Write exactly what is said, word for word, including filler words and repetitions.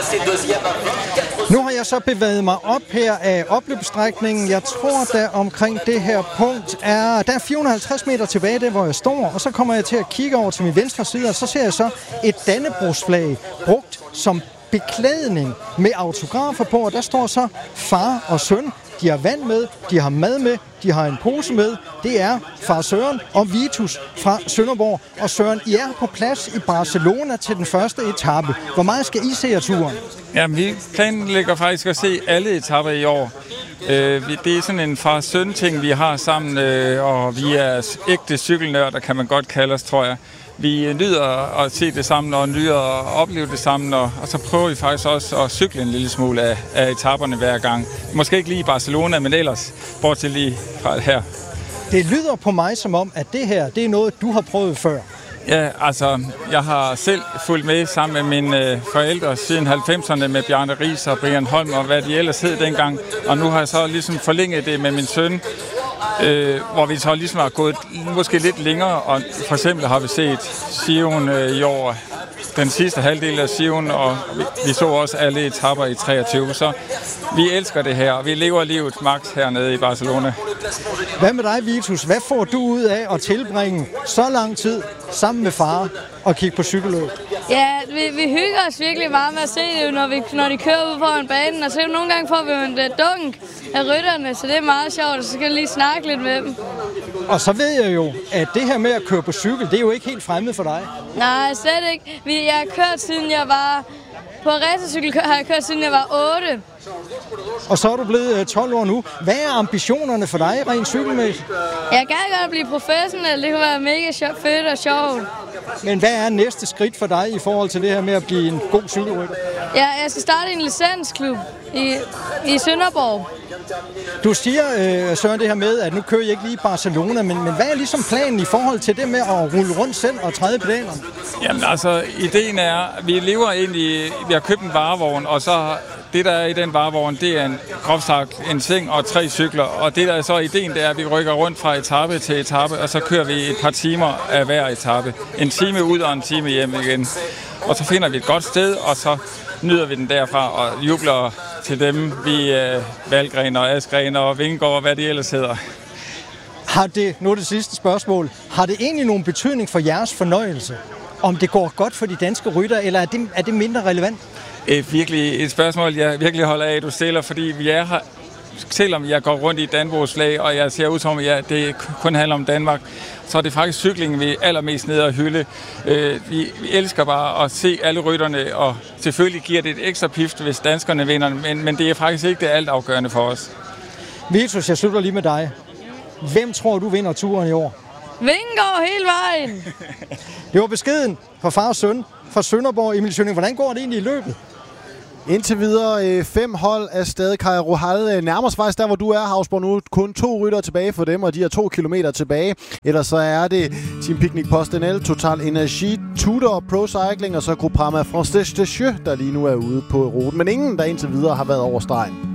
Nu har jeg så bevæget mig op her af opløbsstrækningen. Jeg tror, der omkring det her punkt er... Der er fire hundrede og halvtreds meter tilbage, der hvor jeg står. Og så kommer jeg til at kigge over til min venstre side, og så ser jeg så et dannebrogsflag brugt som beklædning med autografer på. Og der står så far og søn. De har vand med, de har mad med, de har en pose med. Det er far Søren og Vitus fra Sønderborg. Og Søren, I er på plads i Barcelona til den første etape. Hvor meget skal I se af turen? Jamen, vi planlægger faktisk at se alle etapper i år. Øh, det er sådan en far-søn-ting, vi har sammen, øh, og vi er ægte cykelnørder, kan man godt kalde os, tror jeg. Vi nyder at se det sammen og nyder at opleve det sammen, og, og så prøver vi faktisk også at cykle en lille smule af, af etaperne hver gang. Måske ikke lige i Barcelona, men ellers bortset lige fra her. Det lyder på mig som om, at det her det er noget, du har prøvet før. Ja, altså, jeg har selv fulgt med sammen med mine øh, forældre siden halvfemserne med Bjarne Riis og Brian Holm og hvad de ellers hed dengang. Og nu har jeg så ligesom forlænget det med min søn, øh, hvor vi så ligesom har gået måske lidt længere. Og for eksempel har vi set Sion øh, i år, den sidste halvdel af Sion, og vi, vi så også alle etapper i treogtyve. Så vi elsker det her, og vi lever livet max hernede i Barcelona. Hvad med dig, Vitus? Hvad får du ud af at tilbringe så lang tid sammen med far og kigge på cykelløb? Ja, vi, vi hygger os virkelig meget med at se det, når, vi, når de kører ud foran banen. Og så nogle gange får vi jo en dunk af rytterne, så det er meget sjovt, og så skal vi lige snakke lidt med dem. Og så ved jeg jo, at det her med at køre på cykel, det er jo ikke helt fremmed for dig. Nej, slet ikke. Jeg har kørt siden jeg var... På racercykel har jeg kørt siden jeg var otte. Og så er du blevet tolv år nu. Hvad er ambitionerne for dig rent cykelmæssigt? Jeg kan godt blive professionel. Det kunne være mega fedt og sjovt. Men hvad er næste skridt for dig i forhold til det her med at blive en god cykelrytter? Ja, jeg skal starte en licensklub i, i Sønderborg. Du siger, øh, Søren, det her med, at nu kører jeg ikke lige i Barcelona, men, men hvad er ligesom planen i forhold til det med at rulle rundt selv og træde pedalerne? Jamen altså, ideen er, at vi lever ind i, vi har købt en varevogn, og så det der er i den varevogn, det er en groft sagt en seng og tre cykler, og det der er så ideen, det er, at vi rykker rundt fra etape til etape, og så kører vi et par timer af hver etape. En time ud og en time hjem igen. Og så finder vi et godt sted, og så nyder vi den derfra og jubler til dem, vi øh, Valgren og Askren og Vingegaard og hvad de ellers hedder. Har det, nu er det sidste spørgsmål, har det egentlig nogen betydning for jeres fornøjelse, om det går godt for de danske rytter, eller er det, er det mindre relevant? Et, virkelig, et spørgsmål, jeg virkelig holder af, du stiller, fordi vi er her, selvom jeg går rundt i Dannebrogs flag, og jeg ser ud som, at det kun handler om Danmark, så er det faktisk cyklingen, vi er allermest nede og hylde. Øh, vi, vi elsker bare at se alle rytterne, og selvfølgelig giver det et ekstra pift, hvis danskerne vinder, men, men det er faktisk ikke det altafgørende for os. Vitus, jeg slutter lige med dig. Hvem tror du vinder turen i år? Vingegaard hele vejen! Det var beskeden fra far og søn fra Sønderborg, Emil Schønning. Hvordan går det egentlig i løbet? Indtil videre øh, fem hold af stadig. Kaj Rohal nærmer sig faktisk der, hvor du er, Hausborg, nu. Kun to rytter tilbage for dem, og de har to kilometer tilbage. Ellers så er det Team Picnic PostNL, Total Energi, Tudor Pro Cycling og så Groupama France Descheux, der lige nu er ude på ruten. Men ingen, der indtil videre har været over stregen.